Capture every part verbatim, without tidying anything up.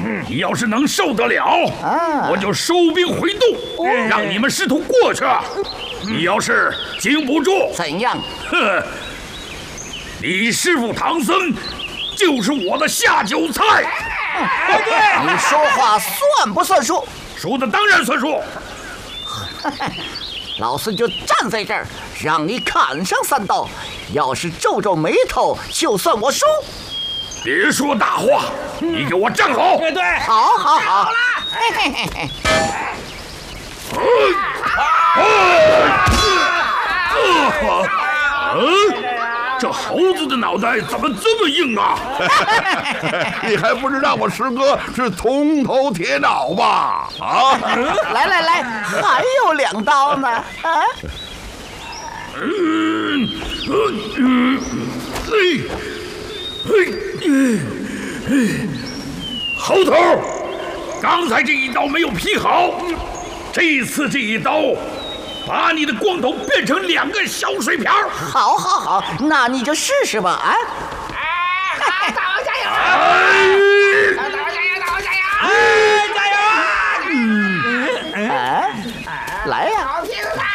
你要是能受得了，我就收兵回洞，让你们师徒过去。你要是经不住， 怎样？ 哼，你师傅唐僧就是我的下酒菜。 对，你说话算不算数？ 说的当然算数。 老孙就站在这儿，让你砍上三刀。要是皱皱眉头，就算我输。 别说大话，你给我站好。 对对， 好，好，好。 好了。 嘿嘿嘿嘿。 嗯，这猴子的脑袋怎么这么硬啊？ 你还不知道我师哥是铜头铁脑吧？啊！ 来来来，还有两刀呢。啊！ 嗯嗯嘿，嘿，嗯，猴头，刚才这一刀没有劈好，这次这一刀。把你的光头变成两个小水瓢！ 好，好，好，那你就试试吧！啊！ 哎，大王加油！哎，大王加油！大王加油！哎，加油啊！ 嗯，哎，来呀！ 好听啦！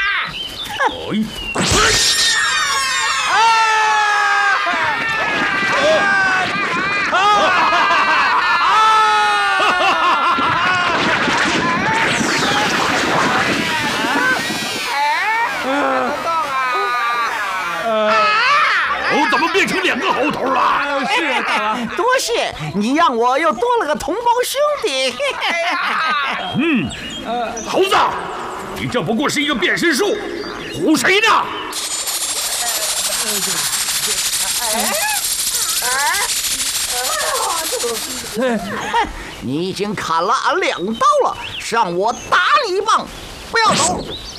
我怎么变成两个猴头了？ 是啊，大王， 多谢你让我又多了个同胞兄弟。 嗯，猴子，你这不过是一个变身术，唬谁呢？ 你已经砍了俺两刀了，让我打你一棒，不要走。